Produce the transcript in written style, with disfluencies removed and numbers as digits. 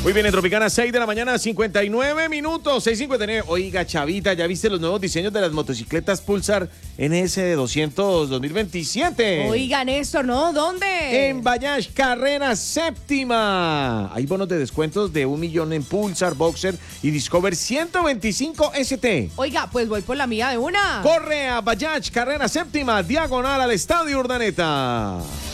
Muy bien, en Tropicana, 6 de la mañana, 59 minutos, 6:59. Oiga, Chavita, ¿ya viste los nuevos diseños de las motocicletas Pulsar NS 200 2027? Oiga, Néstor, ¿no? ¿Dónde? En Bayash Carrera Séptima. Hay bonos de descuentos de 1 millón en Pulsar, Boxer y Discover 125 ST. Oiga, pues voy por la mía de una. Corre a Bayash Carrera Séptima, diagonal al Estadio Urdaneta.